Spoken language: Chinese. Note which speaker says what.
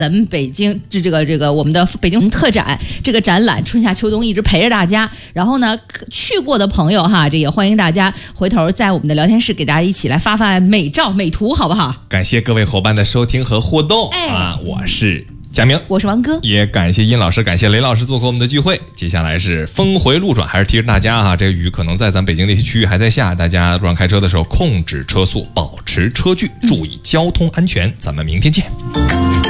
Speaker 1: 咱们北京这个我们的北京特展这个展览春夏秋冬一直陪着大家，然后呢去过的朋友哈，这也欢迎大家回头在我们的聊天室给大家一起来发发美照美图，好不好？
Speaker 2: 感谢各位伙伴的收听和互动我是佳明，
Speaker 1: 我是王哥，
Speaker 2: 也感谢殷老师，感谢雷老师做客我们的聚会。接下来是峰回路转，还是提示大家哈，这个雨可能在咱北京那些区域还在下，大家路上开车的时候控制车速，保持车距，注意交通安全。咱们明天见。